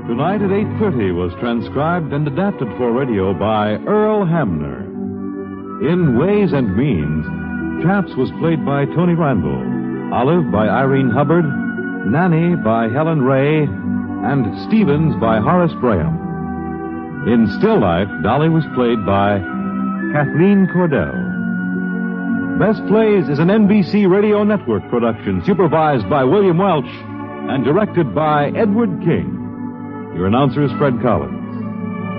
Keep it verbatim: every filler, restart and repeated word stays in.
Tonight at eight thirty was transcribed and adapted for radio by Earl Hamner. In Ways and Means, Chaps was played by Tony Randall, Olive by Irene Hubbard, Nanny by Helen Ray, and Stevens by Horace Graham. In Still Life, Dolly was played by Kathleen Cordell. Best Plays is an N B C Radio Network production supervised by William Welch and directed by Edward King. Your announcer is Fred Collins.